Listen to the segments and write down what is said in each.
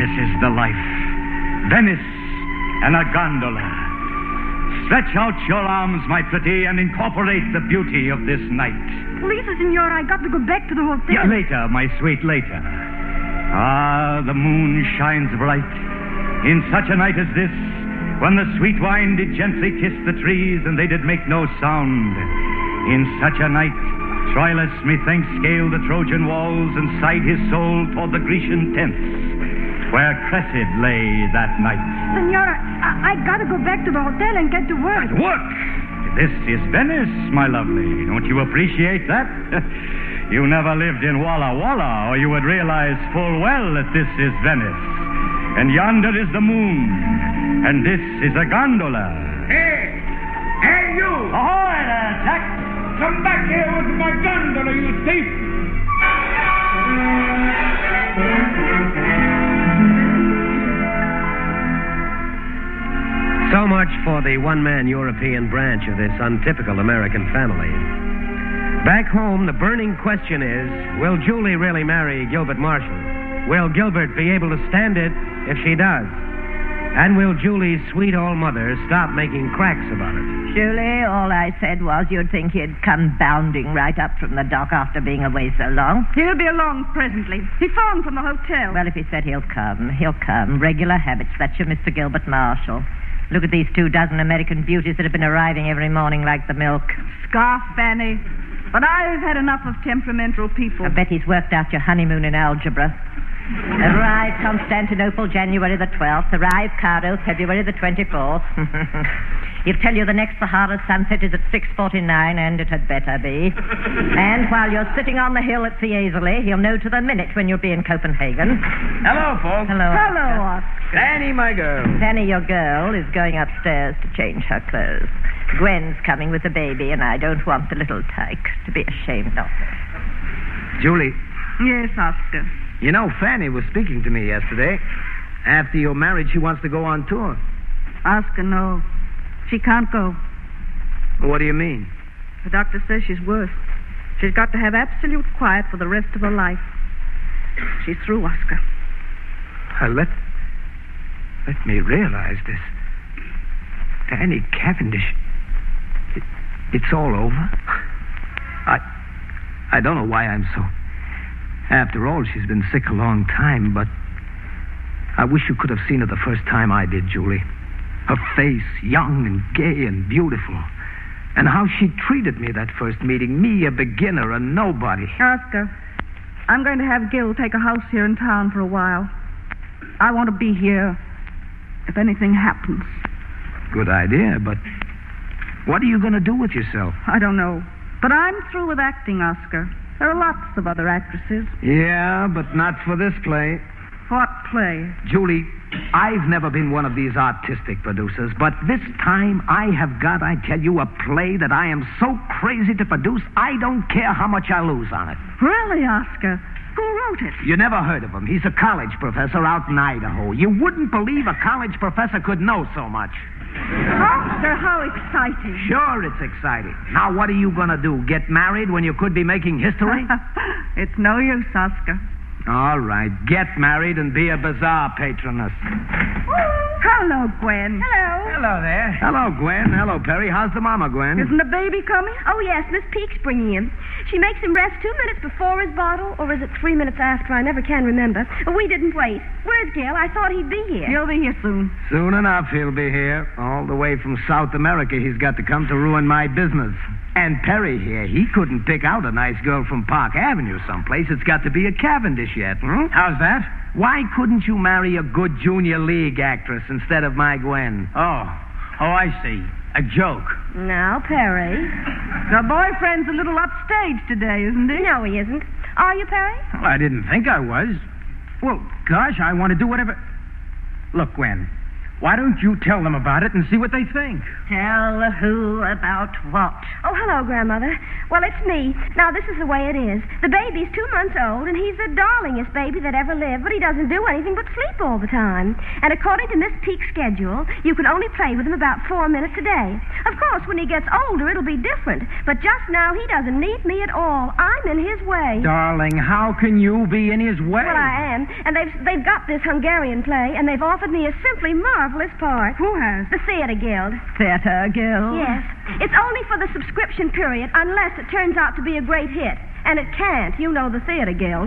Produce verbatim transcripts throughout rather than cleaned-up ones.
this is the life. Venice and a gondola. Stretch out your arms, my pretty, and incorporate the beauty of this night. Lisa, senor, I got to go back to the hotel. Yeah, later, my sweet, later. Ah, the moon shines bright. In such a night as this, when the sweet wine did gently kiss the trees and they did make no sound. In such a night, Troilus, methinks, scaled the Trojan walls and sighed his soul toward the Grecian tents, where Cressid lay that night. Senora, I, I gotta go back to the hotel and get to work. At work? This is Venice, my lovely. Don't you appreciate that? You never lived in Walla Walla, or you would realize full well that this is Venice. And yonder is the moon, and this is a gondola. Hey! Hey, you! Ahoy there, Jack! Come back here with my gondola, you thief! So much for the one-man European branch of this untypical American family. Back home, the burning question is, will Julie really marry Gilbert Marshall? Will Gilbert be able to stand it if she does? And will Julie's sweet old mother stop making cracks about it? Julie, all I said was you'd think he'd come bounding right up from the dock after being away so long. He'll be along presently. He phoned from the hotel. Well, if he said he'll come, he'll come. Regular habits, that's your Mister Gilbert Marshall. Look at these two dozen American beauties that have been arriving every morning like the milk. Scarf, Fanny. But I've had enough of temperamental people. I bet he's worked out your honeymoon in algebra. Arrived Constantinople January the twelfth. Arrived Cairo February the twenty-fourth. He'll tell you the next Sahara sunset is at six forty-nine, and it had better be. And while you're sitting on the hill at Fiesole, he'll know to the minute when you'll be in Copenhagen. Hello, folks. Hello, Hello, Oscar. Oscar. Fanny, my girl. Fanny, your girl, is going upstairs to change her clothes. Gwen's coming with the baby, and I don't want the little tyke to be ashamed of her. Julie, Yes, Oscar. you know, Fanny was speaking to me yesterday. After you're married, she wants to go on tour. Oscar, no. She can't go. What do you mean? The doctor says she's worse. She's got to have absolute quiet for the rest of her life. She's through, Oscar. Uh, let, let me realize this. Fanny Cavendish. It, it's all over. I, I don't know why I'm so... After all, she's been sick a long time, but I wish you could have seen her the first time I did, Julie. Her face, young and gay and beautiful. And how she treated me that first meeting. Me, a beginner, a nobody. Oscar, I'm going to have Gil take a house here in town for a while. I want to be here if anything happens. Good idea, but what are you going to do with yourself? I don't know. But I'm through with acting, Oscar. There are lots of other actresses. Yeah, but not for this play. What play? Julie, I've never been one of these artistic producers, but this time I have got, I tell you, a play that I am so crazy to produce, I don't care how much I lose on it. Really, Oscar? Who wrote it? You never heard of him. He's a college professor out in Idaho. You wouldn't believe a college professor could know so much. Oscar, how exciting. Sure, it's exciting. Now, what are you going to do? Get married when you could be making history? It's no use, Oscar. All right, get married and be a bazaar patroness. Hello, Gwen. Hello. Hello there. Hello, Gwen. Hello, Perry. How's the mama, Gwen? Isn't the baby coming? Oh, yes, Miss Peake's bringing him. She makes him rest two minutes before his bottle, or is it three minutes after? I never can remember. We didn't wait. Where's Gil? I thought he'd be here. He'll be here soon. Soon enough, he'll be here. All the way from South America, he's got to come to ruin my business. And Perry here, he couldn't pick out a nice girl from Park Avenue someplace. It's got to be a Cavendish yet, hmm? How's that? Why couldn't you marry a good junior league actress instead of my Gwen? Oh. Oh, I see. A joke. Now, Perry. Your boyfriend's a little upstage today, isn't he? No, he isn't. Are you, Perry? Well, I didn't think I was. Well, gosh, I want to do whatever... Look, Gwen, Why don't you tell them about it and see what they think? Tell who about what? Oh, hello, Grandmother. Well, it's me. Now, this is the way it is. The baby's two months old, and he's the darlingest baby that ever lived, but he doesn't do anything but sleep all the time. And according to Miss Peake's schedule, you can only play with him about four minutes a day. Of course, when he gets older, it'll be different. But just now, he doesn't need me at all. I'm in his way. Darling, how can you be in his way? Well, I am. And they've, they've got this Hungarian play, and they've offered me a simply marvelous part. Who has? The Theater Guild. Theater Guild? Yes. It's only for the subscription period, unless it turns out to be a great hit. And it can't. You know the Theater Guild.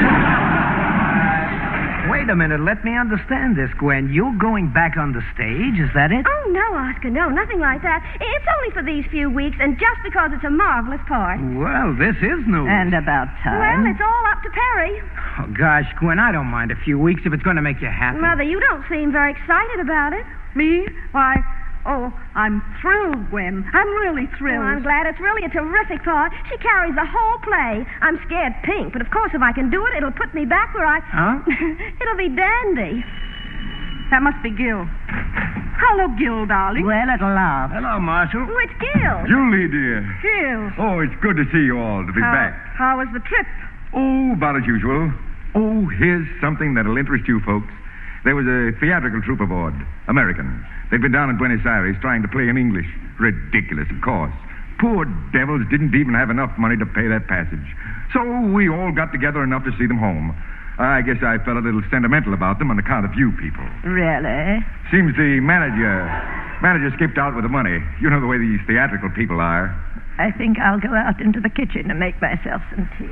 Wait a minute. Let me understand this, Gwen. You're going back on the stage, is that it? Oh, no, Oscar, no, nothing like that. It's only for these few weeks, and just because it's a marvelous part. Well, this is news. And about Well, time. it's all up to Perry. Oh, gosh, Gwen, I don't mind a few weeks if it's going to make you happy. Mother, you don't seem very excited about it. Me? Why, oh, I'm thrilled, Gwen. I'm really thrilled. Well, I'm glad. It's really a terrific part. She carries the whole play. I'm scared pink, but of course, if I can do it, it'll put me back where I... Huh? It'll be dandy. That must be Gil. Hello, Gil, darling. Well, at last. Hello, Marshal. Oh, it's Gil. Julie, dear. Gil. Oh, it's good to see you all, to be how, back. How was the trip? Oh, about as usual. Oh, here's something that'll interest you folks. There was a theatrical troupe aboard, American. They'd been down in Buenos Aires trying to play in English. Ridiculous, of course. Poor devils didn't even have enough money to pay their passage. So we all got together enough to see them home. I guess I felt a little sentimental about them on account of you people. Really? Seems the manager manager skipped out with the money. You know the way these theatrical people are. I think I'll go out into the kitchen and make myself some tea.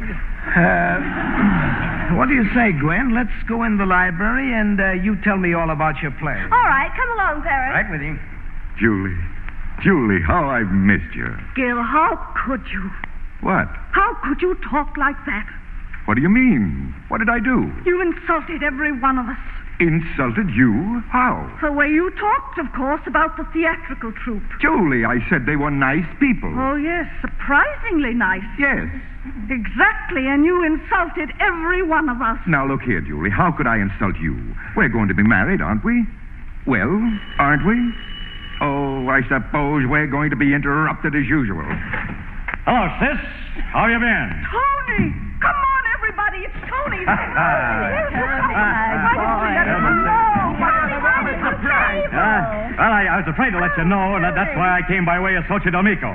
Uh, what do you say, Gwen? Let's go in the library and uh, you tell me all about your play. All right, come along, Perry. Right with you. Julie, Julie, how I've missed you. Gil, how could you? What? How could you talk like that? What do you mean? What did I do? You insulted every one of us. Insulted you? How? The way you talked, of course, about the theatrical troupe. Julie, I said they were nice people. Oh, yes, surprisingly nice. Yes. Exactly, and you insulted every one of us. Now, look here, Julie. How could I insult you? We're going to be married, aren't we? Well, aren't we? Oh, I suppose we're going to be interrupted as usual. Hello, sis. How you been? Tony! Come on, everybody, it's Tony. Uh, well, I, I was afraid to let you know, and that, that's why I came by way of Xochitl-Mico.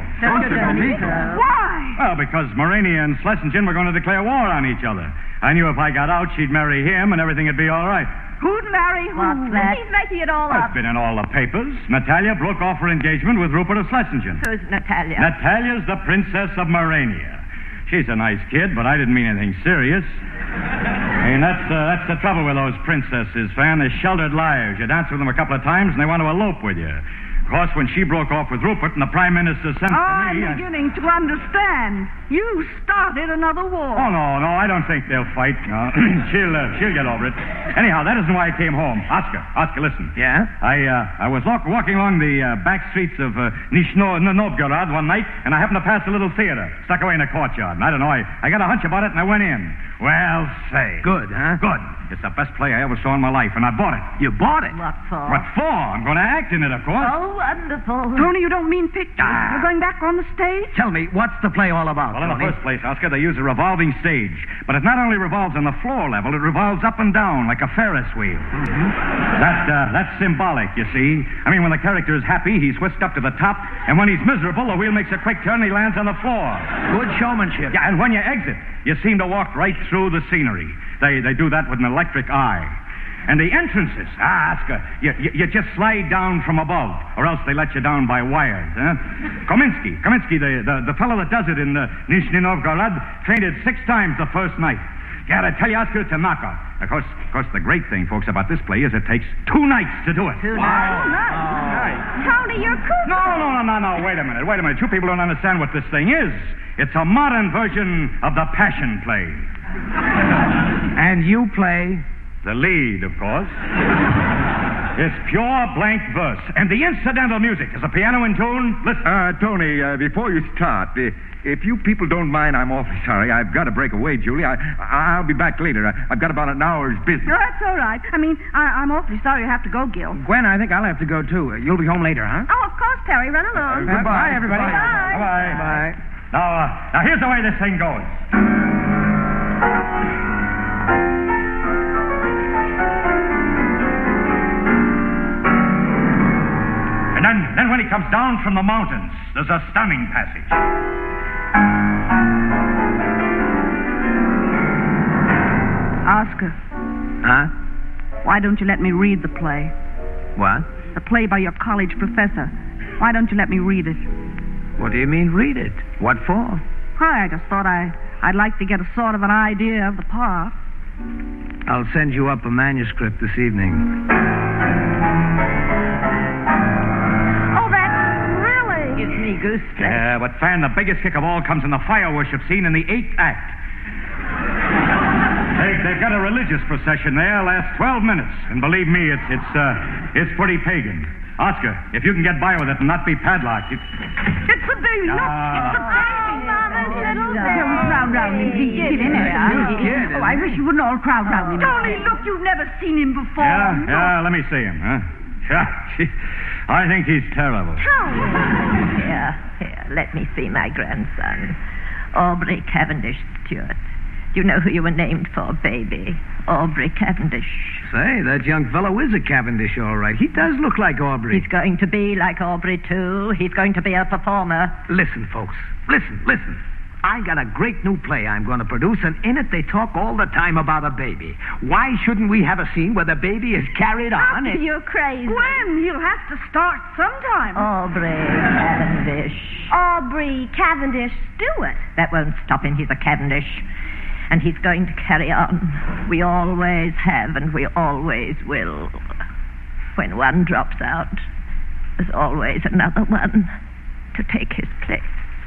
Why? Well, because Morania and Schlesinger were going to declare war on each other. I knew if I got out, she'd marry him, and everything would be all right. Who'd marry who? What's that? He's making it all Well, up. it's been in all the papers. Natalia broke off her engagement with Rupert of Schlesinger. Who's Natalia? Natalia's the Princess of Morania. She's a nice kid, but I didn't mean anything serious. I mean, that's, uh, that's the trouble with those princesses, Fan. They're sheltered liars. You dance with them a couple of times, and they want to elope with you. Of course, when she broke off with Rupert and the Prime Minister sent for I'm me... I- beginning to understand. You started another war. Oh, no, no, I don't think they'll fight. No. she'll, uh, she'll get over it. Anyhow, that isn't why I came home. Oscar, Oscar, listen. Yeah? I, uh, I was walk- walking along the uh, back streets of uh, Nizhno Novgorod one night, and I happened to pass a little theater stuck away in a courtyard. And I don't know, I, I got a hunch about it, and I went in. Well, say. Good, huh? Good. It's the best play I ever saw in my life, and I bought it. You bought it? What for? What for? I'm going to act in it, of course. Oh, wonderful. Tony, you don't mean pictures. Ah. You're going back on the stage? Tell me, what's the play all about, Well, in the Tony? first place, Oscar, they use a revolving stage. But it not only revolves on the floor level, it revolves up and down like a Ferris wheel. Mm-hmm. That, uh, that's symbolic, you see. I mean, when the character is happy, he's whisked up to the top. And when he's miserable, the wheel makes a quick turn and he lands on the floor. Good showmanship. Yeah, and when you exit, you seem to walk right through the scenery. They, they do that with an electric eye. And the entrances, ah, Oscar, you, you, you just slide down from above, or else they let you down by wires, huh? Kominsky, Kominsky, the, the, the fellow that does it in uh, Nizhny Novgorod, fainted six times the first night. Yeah, I tell you, Oscar, it's a knockout. Of course, of course, the great thing, folks, about this play is it takes two nights to do it. Two nights. Tony, you're cool. No, no, no, no, no, wait a minute, wait a minute. You people don't understand what this thing is. It's a modern version of the Passion Play. And you play? The lead, of course. It's pure blank verse. And the incidental music. Is the piano in tune? Listen. Uh, Tony, uh, before you start, uh, if you people don't mind, I'm awfully sorry. I've got to break away, Julie. I, I'll be back later. I, I've got about an hour's business. No, that's all right. I mean, I, I'm awfully sorry you have to go, Gil. Gwen, I think I'll have to go, too. Uh, you'll be home later, huh? Oh, of course, Terry. Run along. Uh, goodbye. Bye, everybody. Bye. Bye-bye. Bye. Now, uh, now, here's the way this thing goes. And then, then when he comes down from the mountains, there's a stunning passage. Oscar, Huh? why don't you let me read the play? What? The play by your college professor. Why don't you let me read it? What do you mean, read it? What for? Why, I just thought I, I'd like to get a sort of an idea of the part. I'll send you up a manuscript this evening. Oh, that's really... Gives me goose flesh. Yeah, but Fan, the biggest kick of all comes in the fire worship scene in the eighth act. they, they've got a religious procession there, lasts twelve minutes, and believe me, it's it's uh, it's pretty pagan. Oscar, if you can get by with it and not be padlocked, it... It's the baby. Look, it's the baby. Oh, Mama's little Don't baby. crowd round him. Get in there. Oh, I wish you wouldn't all crowd round him. Tony, look, you've never seen him before. Yeah, yeah, let me see him, huh? Yeah, gee, I think he's terrible. Here, here, let me see my grandson. Aubrey Cavendish Stewart. Do you know who you were named for, baby? Aubrey Cavendish. Say, that young fellow is a Cavendish, all right. He does look like Aubrey. He's going to be like Aubrey, too. He's going to be a performer. Listen, folks. Listen, listen. I got a great new play I'm going to produce, and in it they talk all the time about a baby. Why shouldn't we have a scene where the baby is carried on? and- You're crazy. Gwen, you'll have to start sometime. Aubrey Cavendish. Aubrey Cavendish Stewart. That won't stop him. He's a Cavendish. And he's going to carry on. We always have, and we always will. When one drops out, there's always another one to take his place.